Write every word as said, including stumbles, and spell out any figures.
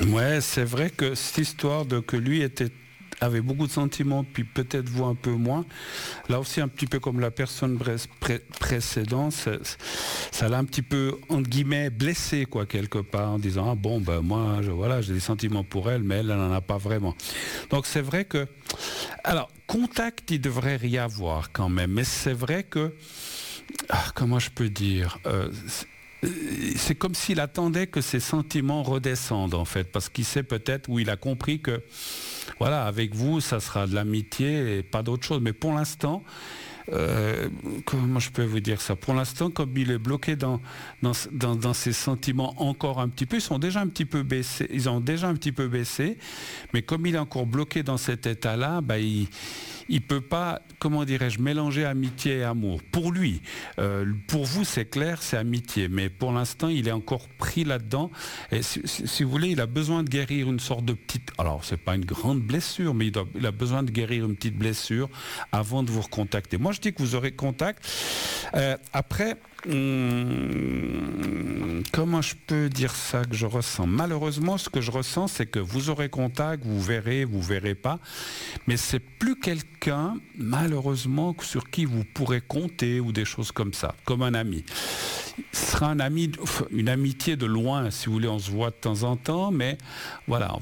Ouais, c'est vrai que cette histoire de que lui était avait beaucoup de sentiments, puis peut-être vous un peu moins. Là aussi, un petit peu comme la personne pré- pré- précédente, ça ça l'a un petit peu, entre guillemets, blessé, quoi, quelque part, en disant, ah bon, ben moi, je, voilà, j'ai des sentiments pour elle, mais elle, elle n'en a pas vraiment. Donc c'est vrai que, alors, contact, il devrait y avoir quand même, mais c'est vrai que, ah, comment je peux dire, euh, c'est comme s'il attendait que ses sentiments redescendent en fait, parce qu'il sait peut-être, ou il a compris que, voilà, avec vous, ça sera de l'amitié et pas d'autre chose. Mais pour l'instant, euh, comment je peux vous dire ça? Pour l'instant, comme il est bloqué dans, dans, dans, dans ses sentiments encore un petit peu, ils sont déjà un petit peu baissés, ils ont déjà un petit peu baissé, mais comme il est encore bloqué dans cet état-là, bah, il il peut pas, comment dirais-je, mélanger amitié et amour. Pour lui, euh, pour vous, c'est clair, c'est amitié, mais pour l'instant, il est encore pris là-dedans. Et si, si, si vous voulez, il a besoin de guérir une sorte de petite, alors c'est pas une grande blessure, mais il, doit, il a besoin de guérir une petite blessure avant de vous recontacter. Moi, je dis que vous aurez contact. Euh, après, hum, comment je peux dire ça que je ressens? Malheureusement, ce que je ressens, c'est que vous aurez contact, vous verrez, vous verrez pas, mais c'est plus quelqu'un, malheureusement, sur qui vous pourrez compter ou des choses comme ça, comme un ami. Ce sera un ami, une amitié de loin, si vous voulez, on se voit de temps en temps, mais voilà.